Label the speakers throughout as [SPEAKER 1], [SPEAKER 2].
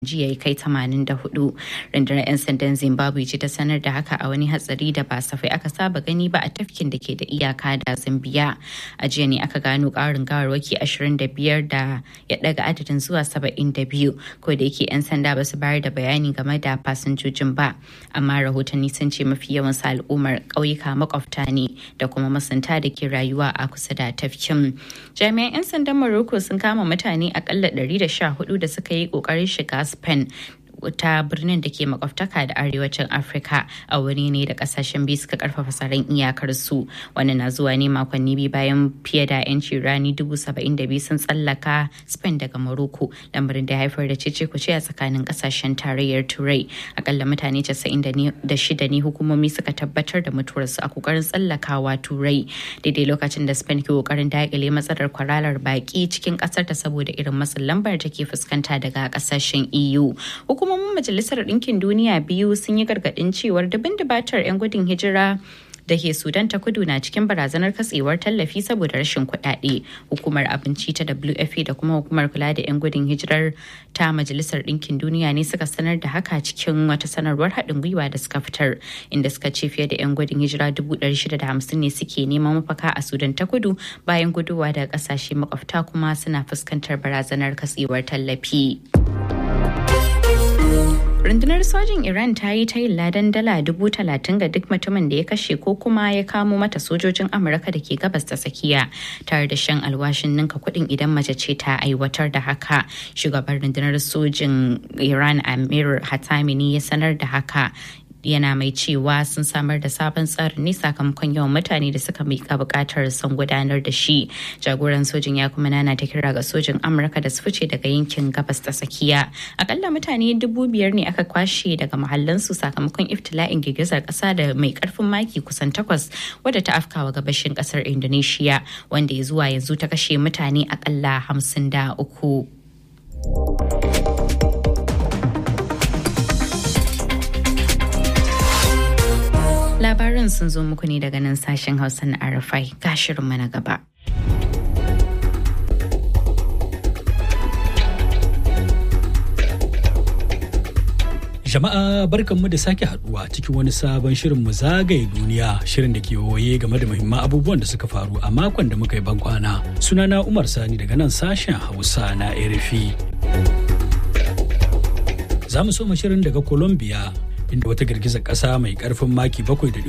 [SPEAKER 1] jiya ya kai 84. Rundunar 'yan sandan Zimbabwe ce ta sanar da haka a wani hatsari da ba safai aka saba gani ba a tafkin da ke da iyaka da Zambia. A jiya ne aka gano karin gawarwaki 25 da ya daga adadin zuwa 72, ko da yake 'yan sanda ba su bayar da bayani game da fasinjojin ba, amma rahotanni sun ce mafi yawan su al'ummar ƙauyuka makwabta ne da kuma masunta da ke rayuwa a kusa da tafkin. Jami'an 'yan sandan Morocco sun kama mutane akalla 114 da suka yi ƙoƙarin shiga Spain ta birnin da ke makwabtaka da arewacin Afirka a wuri ne da kasashen biyu suka karfafa tsaron iyakar su. Wannan na zuwa ne makonni biyu bayan fiye da 'yanci rani 72,000 sun tsallaka Spain daga Morocco, lamarin da ya haifar da cece-kuce a tsakanin kasashen tarayyar Turai. Akalla mutane 96 ne hukumomi suka tabbatar da mutuwarsu a kokarin tsallakawa Turai, daidai lokacin da Spain ke kokarin daƙile matsalar kwararar baki cikin kasar ta saboda irin matsin lambar da ke fuskanta daga kasashen EU. Hukumomin Majalisar Ɗinkin Duniya biyu sun yi gargaɗin cewar dubin dubatar 'yan gudun hijira da ke Sudan ta kudu na cikin barazanar katsewar tallafi saboda rashin kuɗaɗe. Hukumar abinci ta WFP da kuma hukumar kula da 'yan gudun hijirar ta Majalisar Ɗinkin Duniya ne suka sanar da haka cikin wata sanarwar haɗin gwiwa da suka fitar, inda suka ce fiye da 'yan gudun hijira 650 ne suke neman mafaka a Sudan ta kudu bayan guduwa daga ƙasashe makwabta kuma suna fuskantar barazanar katsewar tallafi. Rundunar sojin Iran ta yi tayin ladan dala 30,000 ga duk mutumin da ya kashe ko kuma ya kamo mata sojojin Amurka da ke gabas ta tsakiya, tare da shan alwashin ninka kuɗin idan mace ce ta aiwatar da haka. Shugaban rundunar sojin Iran Amir Hatami ne ya sanar da haka, yana mai cewa sun samar da sabon tsarin ne sakamakon yawan mutane da suka miƙa buƙatar son gudanar da shi. Jagoran sojin ya kuma nana ta kira ga sojin Amurka da su fice daga yankin gabas ta tsakiya. Akalla mutane 5,000 ne aka kwashe daga mahallansu sakamakon iftila'in girgizar ƙasa da mai ƙarfin maki kusan 8 wadda ta afkawa gabashin ƙasar Indonesia, wanda ya zuwa yanzu ta kashe mutane akalla 53. Labaran sun zo muku ne daga nan sashen Hausa na RFI, ga shirinmu na gaba.
[SPEAKER 2] Jama'a barkanmu da sake haduwa cikin wani sabon shirin mu zagaye duniya, shirin da ke waye game da muhimman abubuwan da suka faru a makon da muka yi bankwana. Sunana Umar Sani daga nan sashen Hausa na RFI. Za mu soma shirin daga Colombia, inda wata girgizar ƙasa mai ƙarfin maki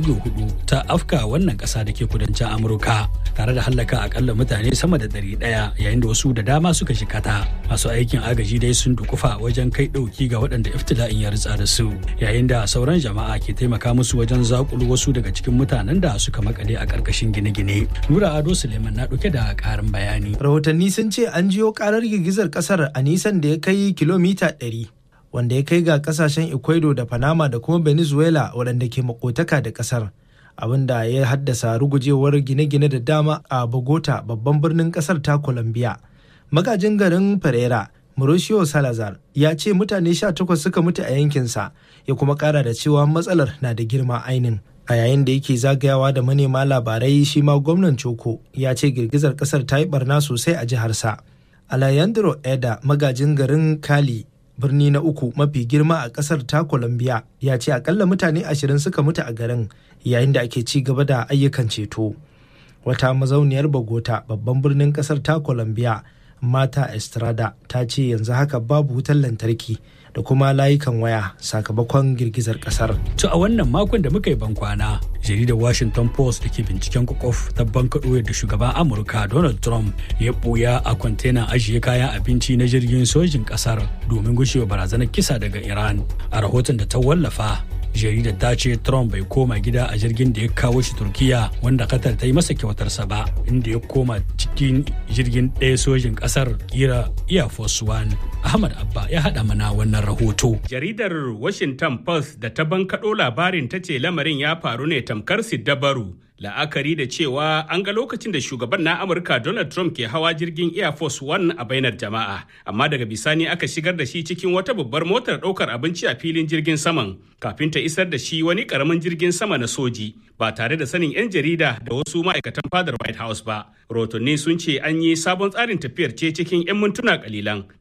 [SPEAKER 2] 7.4 ta afka wannan ƙasa da ke kudancin Amurka, tare da hallaka akalla mutane sama da 100, yayin da wasu da dama suka jikata. Masu aikin agaji dai sun dukufa wajen kai ɗauki ga waɗanda iftila'in ya ritsa da su, yayin da sauran jama'a ke taimaka musu wajen zakulu wasu daga cikin mutanen da suka makale a ƙarƙashin gine-gine. Nura Ado Suleiman na ɗauke da ƙarin bayani.
[SPEAKER 3] Rahotanni sun ce an jiyo ƙarar girgizar ƙasar a nisan da ya kai kilomita 100. Wanda ya kai ga kasashen Ecuador da Panama da kuma Venezuela waɗanda ke makotaka da ƙasar, abinda ya haddasa rugujewar gine-gine da dama a Bogota, babban birnin ƙasar ta Colombia. Magajin garin Pereira, Mauricio Salazar, ya ce mutane 18 suka mutu a yankinsa, ya kuma ƙara da cewa matsalar na da girma ainin. A yayin da yake zagayawa da manema labarai, shi ma gwamnan Choco ya ce girgizar ƙasar ta yi barna sosai a jiharsa. Alejandro Eda, magajin garin Cali, birni na uku mafi girma a kasar ta Colombia, ya ce akalla mutane 20 suka mutu a garin yayin da ake ci gaba da ayyukan ceto. Wata mazauniyar Bogota, babban birnin kasar ta Colombia, Mata Estrada, ta ce yanzu haka babu wutar lantarki da kuma layukan waya sakamakon girgizar kasar.
[SPEAKER 2] To a wannan makon da muka yi bankwana, jaridar Washington Post da ke binciken kwakwaf ta bankaɗo yadda shugaban Amurka Donald Trump ya ɓuya a kwantenan ajiye kayan abinci na jirgin sojin ƙasar domin gushewa barazanar kisa daga Iran. A rahoton da ta wallafa, jaridar ta ce Trump bai koma gida a jirgin da ya kawo shi Turkiya, wanda Qatar ta yi masa kyautarsa ba, inda ya koma cikin jirgin ɗaya sojin ƙasar kira Air Force One. Ahmad Abba ya haɗa mana wannan rahoto.
[SPEAKER 4] Jaridar Washington Post da ta bankaɗo labarin ta ce lamarin ya faru ne tamkar siddabaru, la'akari da cewa an ga lokacin da shugaban na Amurka Donald Trump ke hawa jirgin Air Force One a bainar jama'a, amma daga bisani aka shigar da shi cikin wata babbar motar ɗaukar abinci a filin jirgin saman kafin ta isar da shi wani ƙaramin jirgin sama na soji ba tare da sanin 'yan jarida da wasu ma'aikatan fadar White House ba. Rotonni sun ce an yi sabon tsarin tafiyar ce cikin 'yan mintuna kalilan bayan da aka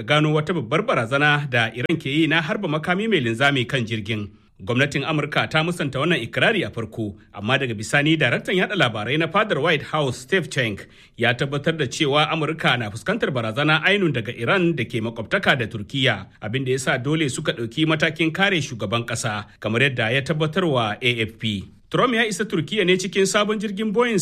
[SPEAKER 4] gano wata babbar barazana da Iran ke yi na harba makami mai linzami kan jirgin. Gwamnatin Amurka ta musanta wannan ikirari a farko, amma daga bisani daraktan yada labarai na fadar White House Steve Cenk ya tabbatar da cewa Amurka na fuskantar barazana ainun daga Iran da ke makwabtaka da Turkiya, abin da ya sa dole suka ɗauki matakin kare shugaban ƙasa, kamar yadda ya tabbatarwa AFP. Trump ya isa Turkiya ne cikin sabon jirgin Boeing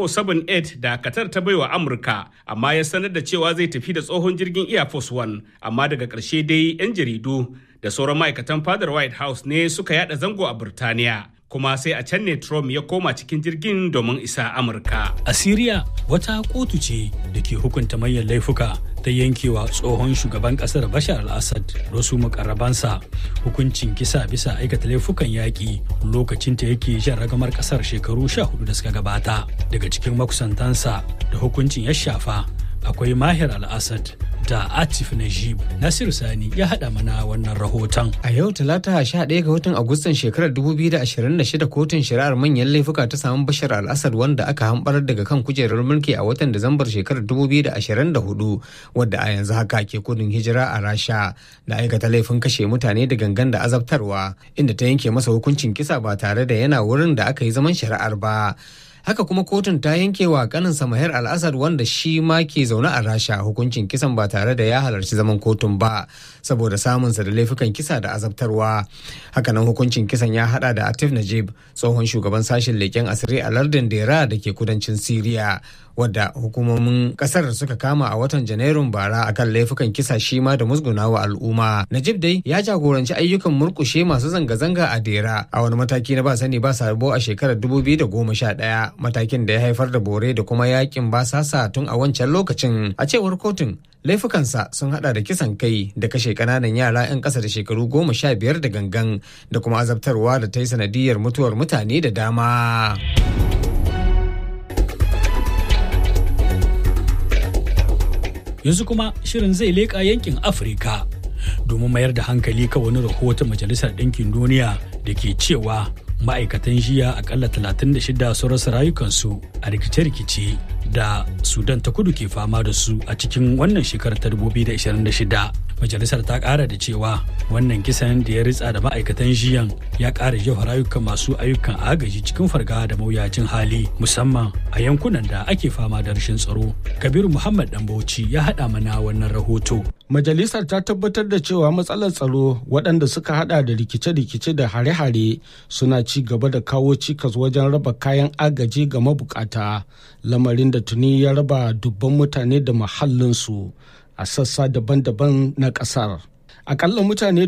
[SPEAKER 4] 7478 da Qatar ta baiwa Amurka, amma ya sanar da cewa zai tafi da tsohon jirgin Air Force One, amma daga ƙarshe dai 'yan jaridu da sauran ma'aikatan fadar White House ne suka yada zango a Burtaniya. Kuma sai a can ne Trump ya koma cikin jirgin domin isa Amurka.
[SPEAKER 2] A Siriya wata kotu ce da ke hukunta manyan laifuka ta yankewa tsohon shugaban kasar Bashar al-Assad wasu mukarrabansa hukuncin kisa bisa aikata laifukan yaƙi lokacin ta yake jan ragamar kasar shekaru 14 da suka gabata. Daga cikin makusantansa da hukuncin ya shafa akwai Mahir al-Assad da Atif Najib. Nasiru Sani ya haɗa mana wannan rahoton.
[SPEAKER 5] A yau Talata 11 ga watan Agustan shekarar 2026 kotun shari'ar manyan laifuka ta samu Bashar al-Assad wanda aka hambarar daga kan kujerar mulki a watan Disambar shekarar 2024 wadda a yanzu haka ke gudun hijira a Rasha da aikata laifin kashe mutane da gangan da azabtarwa, inda ta yanke masa hukuncin kisa ba tare da yana wurin da aka yi zaman shari'ar ba. Haka kuma kotun ta yanke wa kaninsa Mahir al-Assad wanda shi ma ke zaune a Rasha hukuncin kisan ba tare da ya halarci zaman kotun ba saboda samunsa da laifukan kisa da azabtarwa. Hakanan hukuncin kisan ya hada da Atif Najib, tsohon shugaban sashen leƙen asiri a lardin Dera da ke kudancin Siriya, wadda hukumomin kasar suka kama a watan Janairun bara akan laifukan kisa shi ma da musgunawa al'umma. Najib dai ya jagoranci ayyukan murkushe masu zanga-zanga a Dera a wani mataki na ba sani ba sabo a shekarar 2011, matakin da ya haifar da bore da kuma yakin basasa tun a wancan lokacin. A cewar kotun, laifukansa sun hada da kisan kai da kashe kananan yara 'yan ƙasa da shekaru 15 da gangan da kuma azabtarwa da ta yi sanadiyar mutuwar mutane da dama.
[SPEAKER 2] Yanzu kuma shirin zai leƙa yankin Afirka domin mayar da hankali kan wani rahoton Majalisar Ɗinkin Duniya da ke cewa ma'aikatan jiya akalla 36 sun rasa rayukansu a rikice-rikice da Sudan ta kudu ke fama da su a cikin wannan shekarar ta 2026. Majalisar ta kara da cewa wannan kisan da ya ritsa da ma'aikatan jiyan ya kara jefa rayukan masu ayyukan agaji cikin farga da mawuyacin hali, musamman a yankunan da ake fama da rashin tsaro. Kabiru Muhammad Dambauci ya haɗa mana wannan rahoto.
[SPEAKER 6] Majalisar ta tabbatar da cewa matsalar tsaro waɗanda suka hada da rikice-rikice da hare-hare suna ci gaba da kawo cikas wajen raba kayan agaji ga mabukata, lamarin da tuni ya raba dubban mutane da mahallinsu a sassa daban-daban na ƙasar. Akalla mutane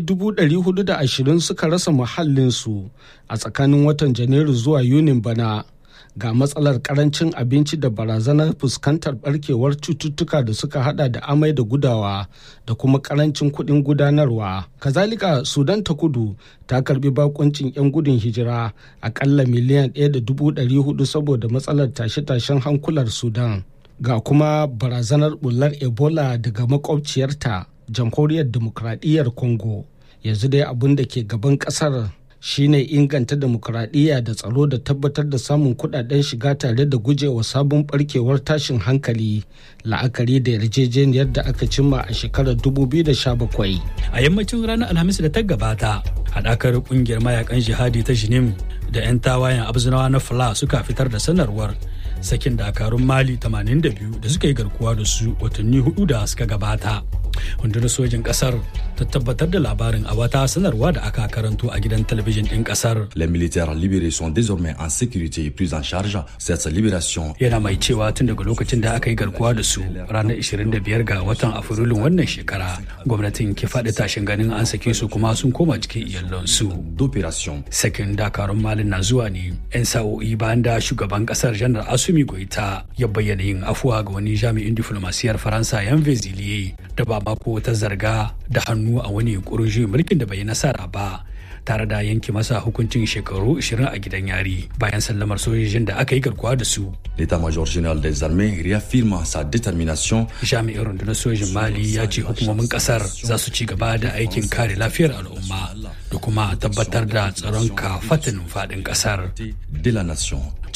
[SPEAKER 6] 420 suka rasa mahallinsu a tsakanin watan Janairu zuwa Yunin bana. Ga matsalar karancin abinci da barazanar fuskantar barkewar cututtuka da suka hada da amai da gudawa da kuma karancin kuɗin gudanarwa. Kazalika Sudan ta kudu ta karbi bakuncin 'yan gudun hijira akalla miliyan 1.400 saboda matsalar tashe-tashen hankular Sudan. Ga kuma barazanar bullar Ebola daga makwabciyarta Jamhuriyar Demokradiyyar Congo. Yanzu dai abin da ke gaban kasar shine inganta demokuraɗiyya da tsaro da tabbatar da samun kuɗaɗen shiga tare da gujewa sabon barkewar tashin hankali, la'akari da yarjejeniyar da aka cimma a shekarar 2017.
[SPEAKER 2] A yammacin ranar Alhamis da ta gabata, haɗakar ƙungiyar mayakan jihadi ta Jinim da 'yan tawayen Abzinawa na Fala suka fitar da sanarwar sakin dakarun Mali 82 da suka yi garkuwa da su watanni 4 da suka gabata. Rundunar sojin kasar ta tabbatar da labarin a wata sanarwa da aka karanto a gidan talabijin ɗin kasar.
[SPEAKER 7] Les militaires libérés sont désormais en sécurité et pris en charge. Cette libération
[SPEAKER 2] yana mai cewa tun daga lokacin da aka yi garkuwa da su ranar 25 ga watan Afrilun wannan shekara, gwamnatin ke faɗi tashin ganin an sake su kuma sun koma cikin iyalansu.
[SPEAKER 7] d'opération.
[SPEAKER 2] Sakin dakarun Malin na zuwa ne 'yan sa'o'i bayan da shugaban kasar Janar Assimi Goita ya bayyana yin afuwa ga wani jami'in diflomasiyar Faransa Yan Vezilier da ba mako ta zarga da hannu a wani yunkurin juyin mulkin da bai nasara ba, tare da yanke masa hukuncin shekaru 20 a gidan yari bayan sallamar sojojin da aka yi garkuwa da su.
[SPEAKER 7] L'état-major général des armées réaffirme sa détermination.
[SPEAKER 2] Jami'in rundunar sojin Mali ya ce hukumomin kasar za su ci gaba da aikin kare lafiyar al'umma da kuma tabbatar da tsaron kafatanin faɗin kasar.
[SPEAKER 7] De la nation.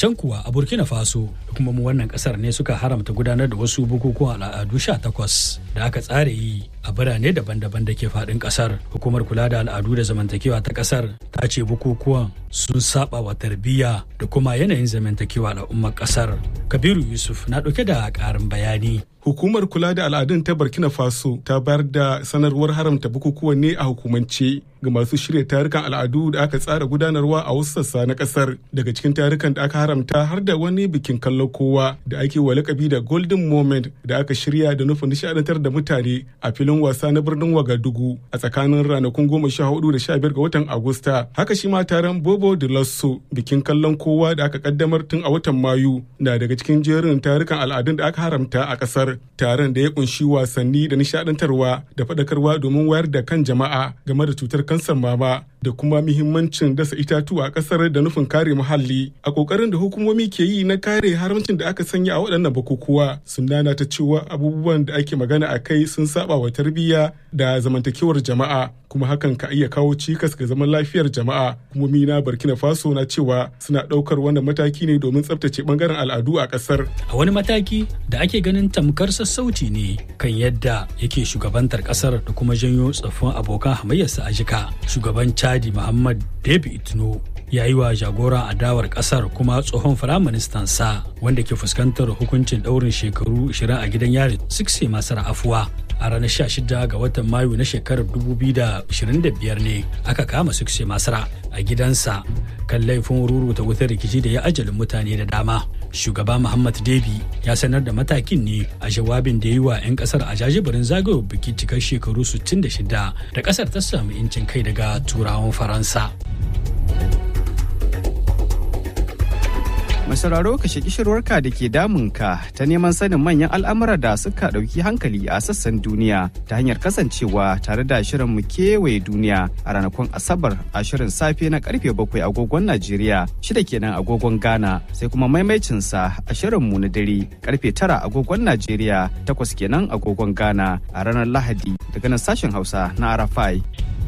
[SPEAKER 2] Can kuwa a Burkina Faso hukumomin wannan kasar ne suka haramta gudanar da wasu bukukuwan al'adu 18 da aka tsara yi a birane daban-daban da ke faɗin kasar. Hukumar kula da al'adu da zamantakewa ta kasar ta ce bukukuwan sun saba wa tarbiyya da kuma yanayin zamantakewa al'ummar kasar. Kabiru Yusuf na ɗauke da ƙarin bayani.
[SPEAKER 8] Hukumar kula da al'adun ta Burkina Faso ta bayar da sanarwar haramta bukukuwan ne a hukumance ga masu shirya tarukan al'adu da aka tsara gudanarwa a wasu sassa na kasar. Daga cikin tarukan da aka haramta har da wani bikin kallon kowa da ake wa lakabi da Golden Moment da aka shirya da nufin nishadantar da mutane a filin wasa na birnin Wagadugu a tsakanin ranakun 14 da 15 ga watan Agusta. Haka shi ma taron Bobo de Lasso, bikin kallon kowa da aka kaddamar tun a watan Mayu, na daga cikin jerin tarukan al'adun da aka haramta a kasar. Taron da ya kunshi wasanni da nishadantarwa da faɗakarwa domin wayar da kan jama'a game da cutar kansar mama da kuma muhimmancin dasa itatuwa a kasar da nufin kare muhalli. A kokarin da hukumomi ke yi na kare haramcin da aka sanya a waɗannan bukukuwa, sun nana ta cewa abubuwan da ake magana a kai sun saba wa tarbiyya da zamantakewar jama'a, kuma hakan ka iya kawo cikas ga zaman lafiyar jama'a. Hukumomi na Burkina Faso na cewa suna ɗaukar wannan mataki ne domin tsabtace bangaren al'adu a ƙasar.
[SPEAKER 2] A wani mataki da ake ganin tamkar sassauci ne kan yadda yake shugabantar ƙasar da kuma janyo tsoffin abokan hamayyarsa a jika. Shugaban Chadi Muhammad Déby Itno ya yi wa jagoran adawar kasar kuma tsohon firaministan sa wanda ke fuskantar hukuncin ɗaurin shekaru 20 a gidan yari Succès Masara afuwa. A ranar 16 ga watan Mayu na shekarar 2025 ne aka kama Succès Masara a gidansa kan laifin ruruta wutar rikici da ya ajalin mutane da dama. Shugaba Muhammad Déby ya sanar da matakin ne a jawabin da ya yi wa 'yan kasar a jajibirin zagayowar biki cikar shekaru 66 da kasar ta samu 'yancin kai daga turawan Faransa.
[SPEAKER 9] Mai sauraro ka shaki shirwarka da ke damunka ta neman sanin manyan al'amura da suka ɗauki hankali a sassan duniya ta hanyar kasancewa tare da shirin mu kewaye duniya a ranakun Asabar a shirin safe na karfe 7 agogon Najeriya, 6 kenan agogon Ghana, sai kuma maimaicinsa a shirin mu na dare karfe 9 agogon Najeriya, 8 kenan agogon Ghana a ranar Lahadi daga nan sashen Hausa na Arafai.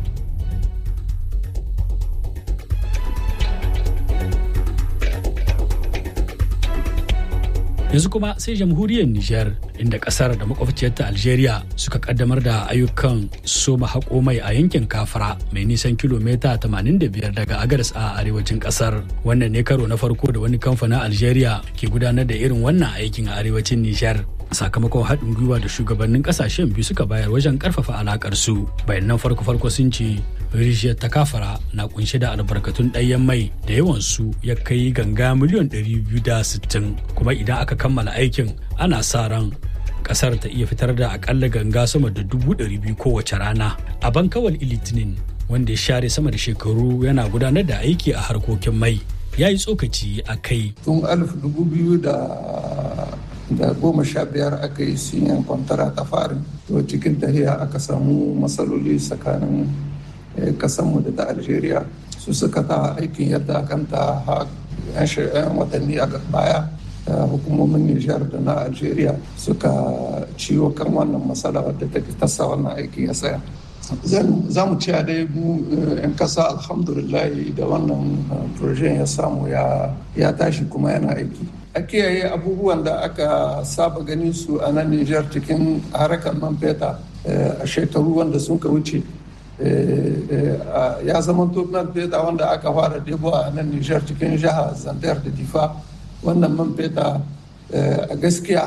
[SPEAKER 2] Yanzu kuma sai jamhuriyar Nijar, inda kasar da makwabciyarta Algeria suka kaddamar da ayyukan soma haƙo mai a yankin Kafra mai nisan kilomita 85 daga Agadez a arewacin kasar. Wannan ne karo na farko da wani kamfanin Algeria ke gudanar da irin wannan aikin a arewacin Nijar. Sakamakon haɗin gwiwa da shugabannin ƙasashen biyu suka bayar wajen ƙarfafa alaƙar su. Bayanan farko-farko sun ce rijiyar ta Kafara na kunshe da albarkatun ɗanyen mai da yawansu ya kai ganga miliyan 260, kuma idan aka kammala aikin ana sa ran ƙasar ta iya fitar da akalla ganga sama da 200,000 kowace rana. A Bankawal Litinin, wanda ya share sama da shekaru yana gudanar da aiki a harkokin mai, ya yi tsokaci a kai.
[SPEAKER 10] Tun 2015 aka yi siyan kwantara ta farin, to cikin tahiya aka samu matsaloli tsakanin kasanmu da ta Algeria. Su suka ta aikin yadda kanta yan watanni a baya, hukumomin Nijar da na Algeria suka ciwo kan wannan matsala wadda ta tasa wannan aikin ya tsaya. Za mu ciya dai mu 'yan kasa alhamdulillah da wannan projen ya samu ya tashi kuma yana aiki. A kiyaye abubuwan da aka saba ganin su a nan Nijar cikin harkar man feta a shekaru wanda sun ka wuce. Ya zama man feta wanda aka fara debo a nan Nijar cikin jihar Zandar da Difa. Wannan man feta a gaskiya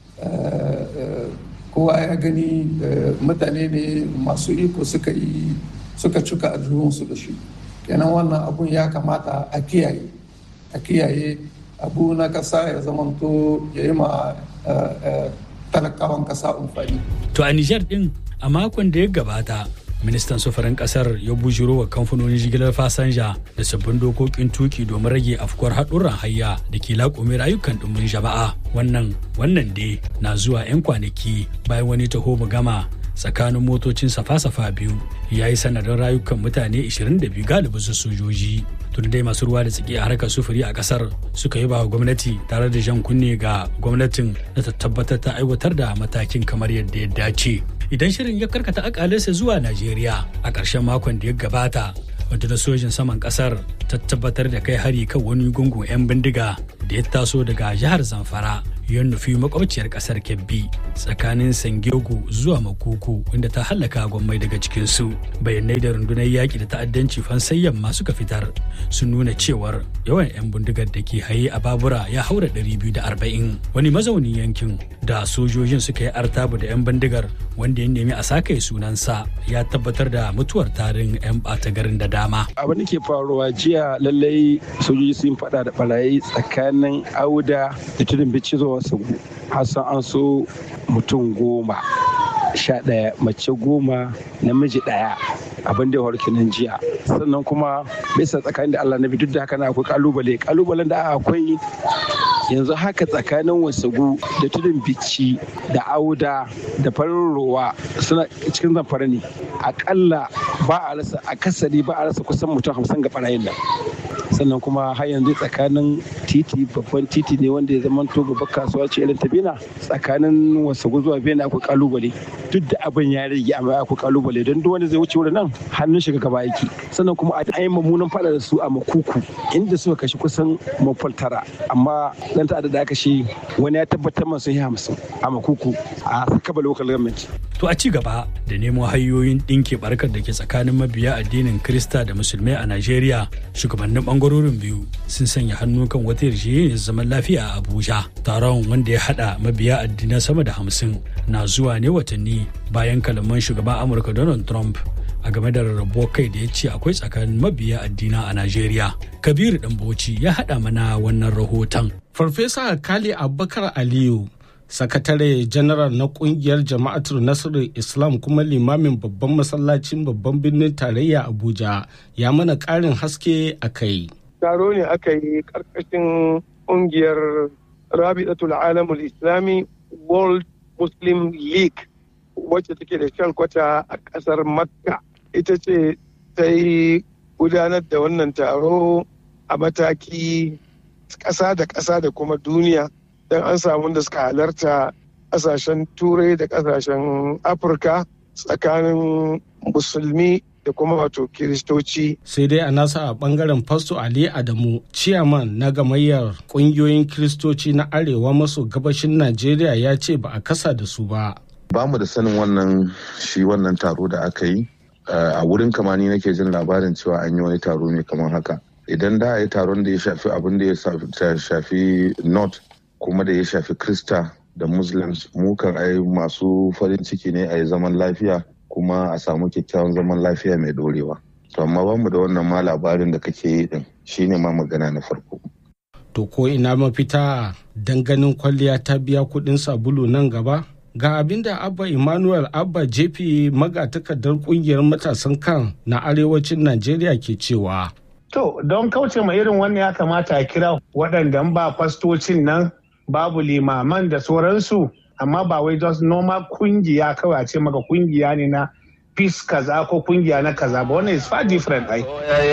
[SPEAKER 10] kowa ya gani mutane ne masu iko suka cika aljihunsu da shi. Kenan wannan abun ya kamata a kiyaye abu na kasa ya zamanto ya yi ma talakawan kasa amfani.
[SPEAKER 2] To a Nijar din a makon da ya gabata, ministan sufurin kasar ya bujiro wa kamfanonin jigilar fasanja da sabbin dokokin tuki domin rage afkuwar haɗurran hayya da ke laƙume rayukan ɗumbin jama'a. Wannan dai na zuwa 'yan kwanaki bayan wani taho gama tsakanin motocin safa-safa biyu ya yi sanadin rayukan mutane 22 galibin su sojoji. Tun dai masu ruwa da tsaki a harkar sufuri a kasar suka yi ba gwamnati tare da jan kunne ga gwamnatin da ta tabbatar ta aiwatar da matakin kamar yadda ya dace. Idan shirin ya karkata akalarsa zuwa Najeriya, a ƙarshen makon da ya gabata, rundunar sojin saman kasar ta tabbatar da kai hari kan wani gungun 'yan bindiga da ya taso daga jihar Zamfara ya nufi makwabciyar kasar Kebbi tsakanin Sangego zuwa Makuku inda ta hallaka gwammai daga cikinsu. Bayanai da rundunar yaƙi da ta'addanci Fansai Yamma suka fitar sun nuna cewar yawan 'yan bindigar da ke haye a babura ya haura 240. Wani mazaunin yankin da sojojin suka yi artabu da 'yan bindigar wanda ya nemi a sakaye sunansa ya tabbatar da mutuwar tarin 'yan ɓata garin da dama.
[SPEAKER 11] Abin da ke faruwa jiya lallai sojoji sun faɗa da barayi tsakanin Auda da Tudun Bichi zuwa Sagu. Hassan an so mutum 11, mace 10, namiji 1. Abin da ya faru kenan jiya. Sannan kuma bisa tsakanin da Allah na bi duk da haka na akwai kalubalen da akwai yanzu haka tsakanin Wasagu da Tudun Bichi da Auda da Farin Rowa suna cikin Zamfara ne. Akalla ba a rasa akasari ba a rasa kusan mutum 50 ga barayin nan. Sannan kuma har yanzu tsakanin titi babban titi ne wanda ya zama to babbar kasuwa ce irin ta Bena tsakanin Wasagu zuwa Bena akwai kalubale duk da abin ya rage amma akwai kalubale don duk wanda zai wuce wurin nan hannun shiga gaba yake. Sannan kuma a yi mummunan fada da su a Makuku inda suka kashi kusan mafal 9 amma dan ta'adda da aka shi wani ya tabbatar man sun yi 50 a Makuku a Sakaba local government.
[SPEAKER 2] To a ci gaba da nemo hanyoyin ɗinke barkar da ke tsakanin mabiya addinin Kirista da Musulmai a Najeriya, shugabannin bangarorin biyu sun sanya hannu kan wata yarjejeniyar zaman lafiya a Abuja. Taron wanda ya haɗa mabiya addinan sama da 50 na zuwa ne watanni bayan kalaman shugaban Amurka Donald Trump a game da rarrabuwar kai da ya ce akwai tsakanin mabiya addina a Najeriya. Kabiru Ɗanbauci ya haɗa mana wannan rahoton.
[SPEAKER 6] Farfesa Kali Abubakar Aliyu, sakatare janaral na kungiyar Jama'atul Nasarar Islam kuma limamin babban masallacin babban birnin tarayya Abuja, ya mana ƙarin haske a kai.
[SPEAKER 12] Taro ne aka yi ƙarƙashin kungiyar Rabi'atul Alamul Islami World Muslim League wacce take da shalkwata a ƙasar Makka. Ita ce ta yi gudanar da wannan taro a mataki ƙasa da ƙasa da kuma duniya. Don an samu da suka halarta ƙasashen turai da ƙasashen afirka tsakanin musulmi da kuma wato kiristoci.
[SPEAKER 6] Sai dai a nasa a bangaren Fasto Ali Adamu, ciyaman na gamayyar ƙungiyoyin kiristoci na arewa maso gabashin Najeriya ya ce ba a kasa da su ba.
[SPEAKER 13] Ba mu da sanin wannan taro da aka yi. A wurin kamani nake jin labarin cewa an yi wani taro mai kamar haka. Idan da a yi taron da ya shafi abin da ya shafi North kuma da ya shafi Krista da Muslims, mu kan ai masu farin ciki ne a yi zaman lafiya kuma a samu kyakkyawan zaman lafiya mai dorewa. To amma ba mu da wannan ma labarin da kake yi din shine ma magana na farko.
[SPEAKER 6] To ko ina mafita dan ganin kwalliya ta biya kuɗin sabulu nan gaba? Ga abin da Abba Emmanuel Abba JP magatakardar kungiyar matasan kan na arewacin Najeriya ke cewa.
[SPEAKER 14] To don kauce ma irin wannan ya kamata a kira waɗanda ba fastocin nan babu limaman da sauransu, amma ba wai just normal kungiya kawai a ce maka kungiya ne na peace kaza ko kungiya na kaza ba, wannan is far different ai.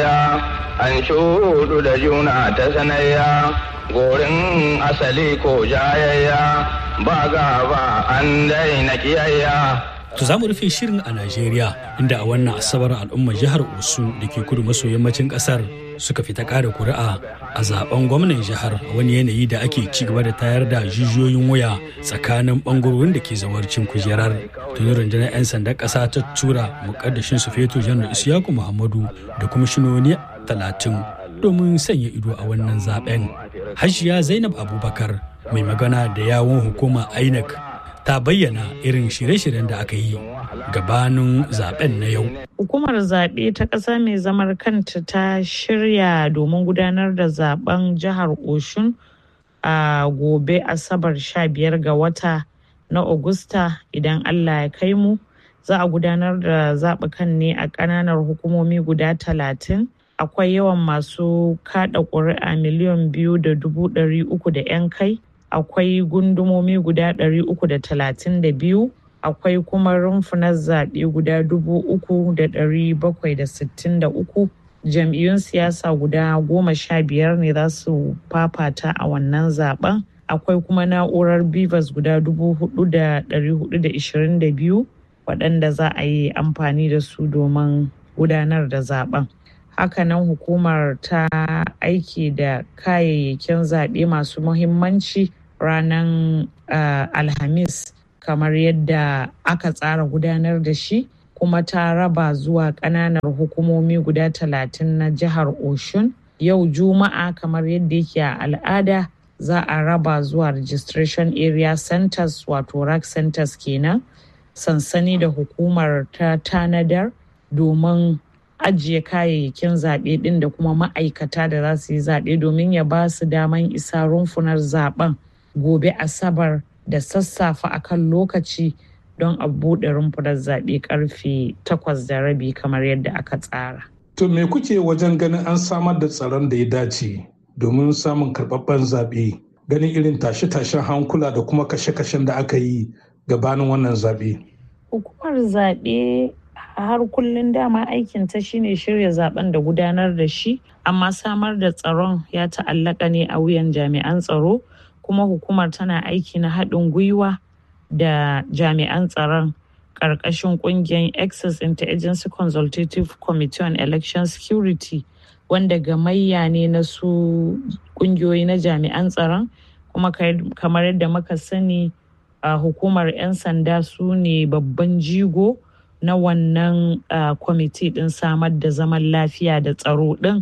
[SPEAKER 15] An shudu da juna ta sanayya gorin asali ko jayayya ba gaba an daina kiyayya.
[SPEAKER 2] To za mu rufe shirin a Najeriya inda a wannan asabar al'ummar jihar Osun da ke kudu maso yammacin kasar suka fita kada kuri'a a zaben gwamnan jihar a wani yanayi da ake ci gaba da tayar da jijiyoyin waya tsakanin bangarorin da ke zawarcin kujerar. Tuni rundunar 'yan sandan ƙasa ta tura mukaddashin sufeto janar Isiyaku Muhammadu da kwamishinoni 30 domin sanya ido a wannan zaben. Hajiya Zainab Abubakar mai magana da yawun hukuma INEC ta bayyana irin shirye-shiryen da aka yi gabanin zaben na yau.
[SPEAKER 16] Hukumar zaɓe ta ƙasa mai zamar kanta ta shirya domin gudanar da zaben jihar Oshun a gobe Asabar 15 ga wata na Agusta idan Allah ya kai mu. Za a gudanar da zaɓukan ne a ƙananan hukumomi guda 30. Akwai yawan masu kaɗa ƙuri'a 2,300,000 da 'yan kai. Akwai gundumomi guda 332, akwai kuma rumfunan zaɓe guda 3,763. Jam'iyyun siyasa guda 15 ne za su fafata a wannan zaben. Akwai kuma na'urar BVAS guda 4,422 waɗanda za a yi amfani da su domin gudanar da zaben. Hakanan hukumar ta aiki da kayayyakin zaɓe masu muhimmanci ranar Alhamis kamar yadda aka tsara gudanar da shi, kuma ta raba zuwa ƙananan hukumomi guda 30 na jihar Oshun. Yau Juma'a kamar yadda yake a al'ada za a raba zuwa registration area centers wato RAC centers kenan, sansani da hukumar ta tanadar domin ajiye kayayyakin zaɓe ɗin da kuma ma'aikata da za su yi zaɓe domin ya ba su daman isa rumfunar zaɓen gobe Asabar da sassafe akan lokaci don a buɗe rumfunar zaɓe karfe 8:30 kamar yadda aka tsara.
[SPEAKER 17] To me kuke wajen ganin an samar da tsaron da ya dace domin samun karɓaɓɓen zaɓe, ganin irin tashe-tashen hankula da kuma kashe-kashen da aka yi gabanin wannan zaɓe?
[SPEAKER 16] Hukumar zaɓe har kullum dama aikinta shine shirya zaben da gudanar da shi, amma samar da tsaron ya ta'allaka ne a wuyan jami'an tsaro, kuma hukumar tana aiki na haɗin gwiwa da jami'an tsaron ƙarƙashin ƙungiyar Access Interagency Consultative Committee on Election Security, wanda gamayya ne na su ƙungiyoyi na jami'an tsaron, kuma kamar yadda muka sani hukumar 'yan sanda su ne babban jigo na wannan kwamiti ɗin samar da zaman lafiya da tsaro ɗin,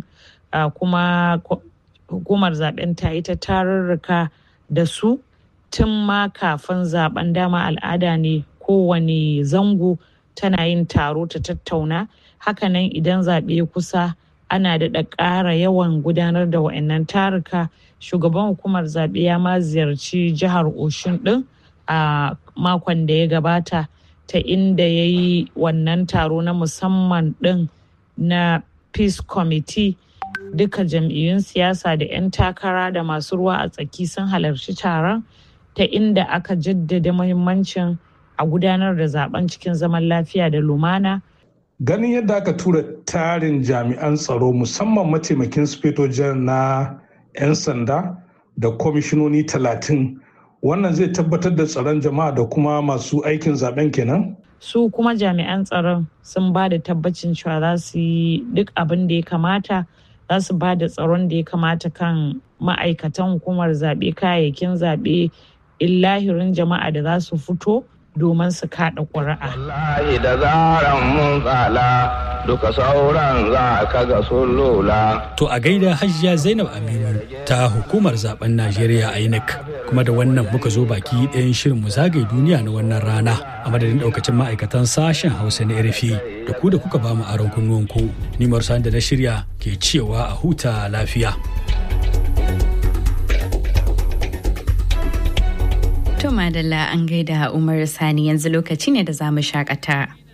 [SPEAKER 16] kuma hukumar zaben ta yi ta tarurruka da su tun ma kafin zaben. Dama al'ada ne kowane zango tana yin taro ta tattauna. Hakanan idan zaɓe kusa ana daɗa ƙara yawan gudanar da wa'annan taruka. Shugaban hukumar zaɓe ya ma ziyarci jihar Oshun ɗin a makon da ya gabata, ta inda ya yi wannan taro na musamman ɗin na Peace Committee. Duka jam'iyyun siyasa da 'yan takara da masu ruwa a tsaki sun halarci taron, ta inda aka jaddada muhimmancin a gudanar da zaben cikin zaman lafiya da lumana.
[SPEAKER 17] Ganin yadda aka tura tarin jami'an tsaro musamman mataimakin sufeto janar na 'yan sanda da kwamishinoni 30, wannan zai tabbatar da tsaron jama'a da kuma masu aikin zaben kenan?
[SPEAKER 16] Su kuma jami'an tsaron sun ba da tabbacin cewa za su yi duk abin da ya kamata, za su ba da tsaron da ya kamata kan ma'aikatan hukumar zaɓe, kayayyakin zaɓe, illahirin jama'a da za su fito domin su kaɗa ƙuri'a.
[SPEAKER 15] Wallahi da zaran mun tsala duka sauran za ka ga sun lola.
[SPEAKER 2] To a gaida Hajiya Zainab Aminu ta hukumar zaben Najeriya INEC, kuma da wannan muka zo baki ɗayan shirin mu zagaye duniya na wannan rana, a madadin ɗaukacin ma'aikatan sashen Hausa na RFI da ku da kuka ba mu aron kunnuwanku. Ni Marsan da na shirya ke cewa a huta lafiya.
[SPEAKER 1] To madalla an gaida Umar Sani, yanzu lokaci ne da za mu shakata.